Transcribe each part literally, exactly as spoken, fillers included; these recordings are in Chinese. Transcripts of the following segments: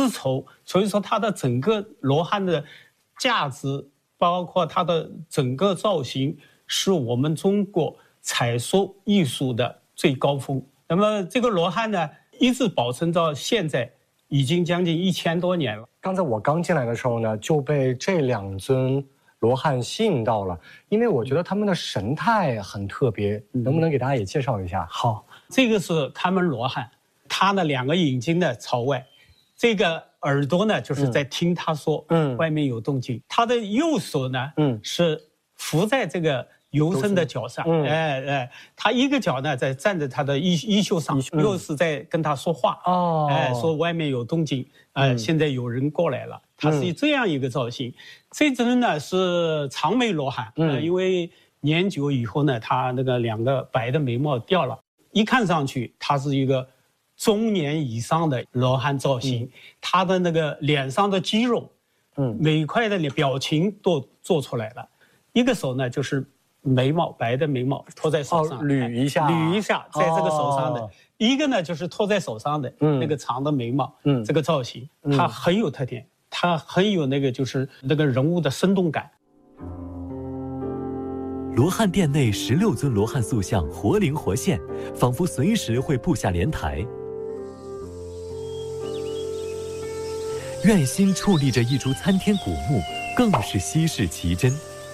丝绸，所以说它的整个罗汉的价值，包括它的整个造型，是我们中国彩塑艺术的最高峰。那么这个罗汉呢，一直保存到现在，已经将近一千多年了。 刚才我刚进来的时候呢，就被这两尊罗汉吸引到了，因为我觉得他们的神态很特别，能不能给大家也介绍一下？ 好，这个是看门罗汉，他的两个眼睛呢朝外，这个耳朵呢就是在听他说，嗯，外面有动静。他的右手呢，嗯，是扶在这个游僧的脚上，嗯、哎哎，他一个脚呢在站在他的衣衣袖上，嗯、又是在跟他说话，哦，哎，说外面有动静，呃，嗯、现在有人过来了。它是这样一个造型，嗯、这尊呢是长眉罗汉，嗯、呃，因为年久以后呢，他那个两个白的眉毛掉了，一看上去他是一个中年以上的罗汉造型，嗯、他的那个脸上的肌肉，嗯，每块的表情都做出来了，一个手呢就是眉毛白的眉毛托在手上， 哦、捋一下， 捋一下，在这个手上的。哦，一个呢就是托在手上的，嗯、那个长的眉毛，嗯，这个造型，它很有特点。它很有那个就是那个人物的生动感。 罗汉殿内十六尊罗汉塑像活灵活现，仿佛随时会步下莲台。院心矗立着一株参天古木，更是稀世奇珍。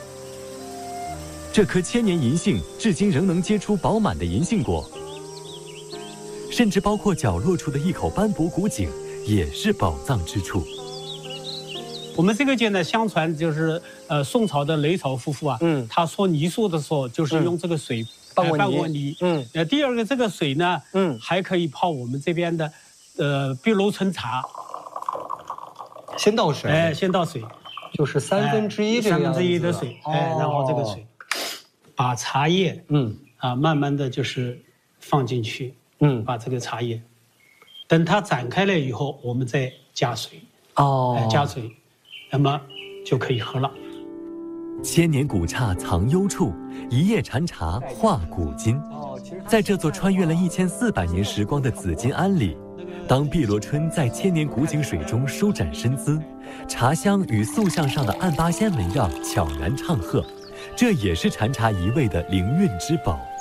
这棵千年银杏至今仍能结出饱满的银杏果，甚至包括角落处的一口斑驳古井，也是宝藏之处。 我们这个界呢，相传就是呃宋朝的雷朝夫妇啊，嗯，他说泥塑的时候就是用这个水拌过、嗯、过泥，嗯，呃，第二个这个水呢，嗯，还可以泡我们这边的呃碧螺春茶。 先倒水， 哎，先倒水， 就是三分之一这个样子， 三分之一的水，哦、哎，然后这个水，把茶叶，嗯，啊，慢慢的就是放进去，嗯，把这个茶叶，等它展开了以后，我们再加水，哦，哎、加水。那么就可以喝了。 千年古刹藏幽处，一叶禅茶化古今。在这座穿越了一千四百年时光的紫金庵里，当碧螺春在千年古井水中舒展身姿，茶香与塑像上的暗八仙纹样悄然唱和，这也是禅茶一味的灵韵之宝。